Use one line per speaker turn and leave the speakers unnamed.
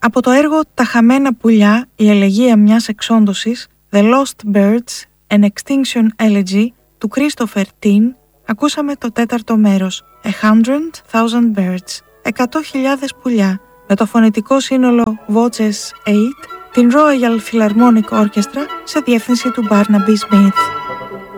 Από το έργο «Τα χαμένα πουλιά, η ελεγεία μιας εξόντωσης», The Lost Birds, An Extinction Elegy, του Christopher Tin, ακούσαμε το τέταρτο μέρος, 100,000 Birds, 100.000 πουλιά, με το φωνητικό σύνολο Voces 8, την Royal Philharmonic Orchestra σε διεύθυνση του Barnaby Smith.